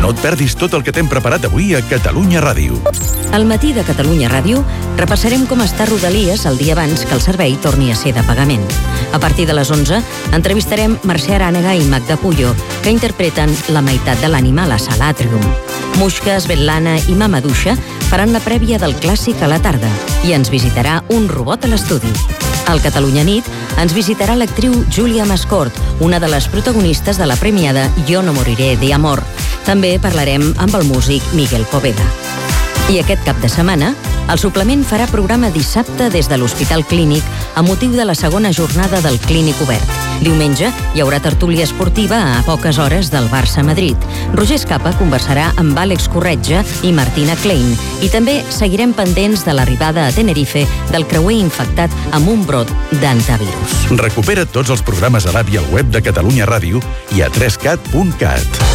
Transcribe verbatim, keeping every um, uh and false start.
No et perdis tot el que t'hem preparat avui a Catalunya Ràdio. Al matí de Catalunya Ràdio repassarem com està Rodalies el dia abans que el servei torni a ser de pagament. A partir de les onze entrevistarem Mercè Arànega i Magda Puyo, que interpreten La meitat de l'ànima a la sala Atrium. Muixca, Svetlana i Mama Duixa faran la prèvia del clàssic a la tarda i ens visitarà un robot a l'estudi. Al Catalunya Nit ens visitarà l'actriu Júlia Mascort, una de les protagonistes de la premiada Jo no moriré de amor. També parlarem amb el músic Miguel Poveda. I aquest cap de setmana, el suplement farà programa dissabte des de l'Hospital Clínic a motiu de la segona jornada del Clínic Obert. Diumenge hi haurà tertúlia esportiva a poques hores del Barça-Madrid. Roger Escapa conversarà amb Àlex Corretja i Martina Klein. I també seguirem pendents de l'arribada a Tenerife del creuer infectat amb un brot d'antivirus. Recupera tots els programes a l'app i al web de Catalunya Ràdio i a tres cat punt cat.